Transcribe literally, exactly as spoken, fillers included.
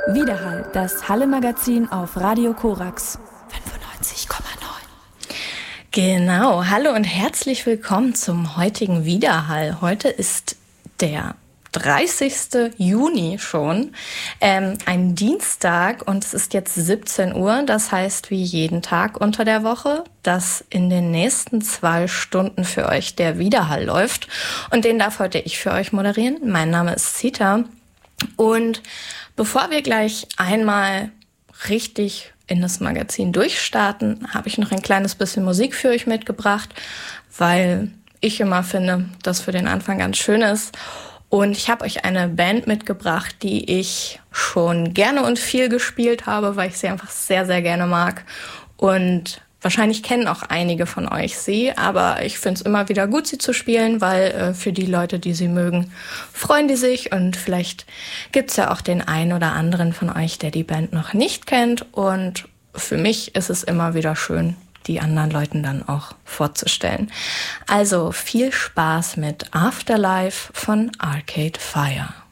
Widerhall, das Halle-Magazin auf Radio Korax fünfundneunzig Komma neun. Genau, hallo und herzlich willkommen zum heutigen Widerhall. Heute ist der dreißigsten Juni schon, ähm, ein Dienstag, und es ist jetzt siebzehn Uhr. Das heißt, wie jeden Tag unter der Woche, dass in den nächsten zwei Stunden für euch der Widerhall läuft. Und den darf heute ich für euch moderieren. Mein Name ist Zita. Und bevor wir gleich einmal richtig in das Magazin durchstarten, habe ich noch ein kleines bisschen Musik für euch mitgebracht, weil ich immer finde, dass für den Anfang ganz schön ist. Und ich habe euch eine Band mitgebracht, die ich schon gerne und viel gespielt habe, weil ich sie einfach sehr, sehr gerne mag. Und wahrscheinlich kennen auch einige von euch sie, aber ich finde es immer wieder gut, sie zu spielen, weil äh, für die Leute, die sie mögen, freuen die sich. Und vielleicht gibt's ja auch den einen oder anderen von euch, der die Band noch nicht kennt. Und für mich ist es immer wieder schön, die anderen Leuten dann auch vorzustellen. Also viel Spaß mit Afterlife von Arcade Fire.